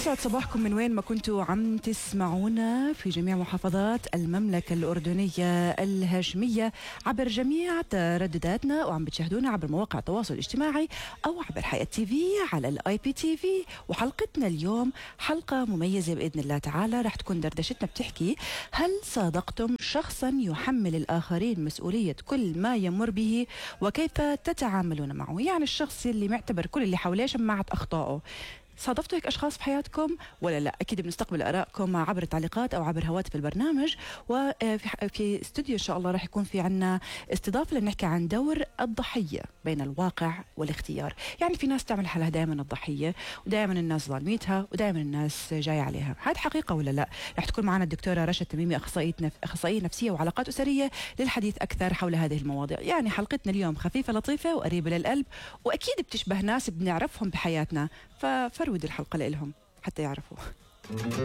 يسعد صباحكم من وين ما كنتوا عم تسمعونا في جميع محافظات المملكة الأردنية الهاشمية عبر جميع تردداتنا، وعم بتشاهدونا عبر مواقع التواصل الاجتماعي أو عبر حياة تي في على الاي بي تي في. وحلقتنا اليوم حلقة مميزة بإذن الله تعالى، رح تكون دردشتنا بتحكي: هل صادقتم شخصا يحمل الآخرين مسؤولية كل ما يمر به وكيف تتعاملون معه؟ يعني الشخص اللي معتبر كل اللي حواليه شماعة أخطائه. صادفتوا هيك أشخاص بحياتكم ولا لا؟ أكيد بنستقبل آرائكم عبر التعليقات أو عبر هواتف البرنامج. وفي استوديو إن شاء الله راح يكون في عنا استضافة لنحكي عن دور الضحية بين الواقع والاختيار. يعني في ناس تعمل حالها دائما الضحية، ودائما الناس ظالميتها، ودائما الناس جاية عليها. هذه حقيقة ولا لا؟ راح تكون معنا الدكتورة رشا التميمي، أخصائية نفسية وعلاقات أسرية، للحديث أكثر حول هذه المواضيع. يعني حلقتنا اليوم خفيفة لطيفة وقريبة للقلب، وأكيد بتشبه ناس بنعرفهم بحياتنا، ففرودوا الحلقة لهم حتى يعرفوا.